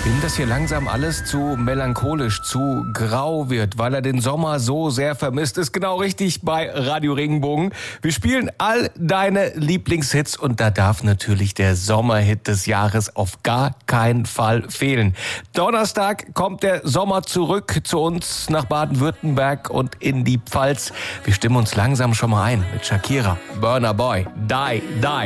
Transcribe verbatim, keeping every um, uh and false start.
Dem das hier langsam alles zu melancholisch, zu grau wird, weil er den Sommer so sehr vermisst, ist genau richtig bei Radio Regenbogen. Wir spielen all deine Lieblingshits und da darf natürlich der Sommerhit des Jahres auf gar keinen Fall fehlen. Donnerstag kommt der Sommer zurück zu uns nach Baden-Württemberg und in die Pfalz. Wir stimmen uns langsam schon mal ein mit Shakira, Burna Boy, Die, Die.